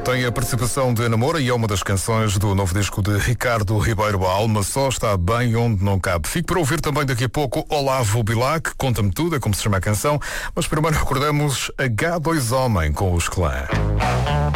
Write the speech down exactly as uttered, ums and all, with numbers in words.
Tem a participação de Namora e é uma das canções do novo disco de Ricardo Ribeiro. A alma só está bem onde não cabe. Fico para ouvir também daqui a pouco Olavo Bilac, Conta-me Tudo, é como se chama a canção. Mas primeiro recordamos H dois Homem com os Clã.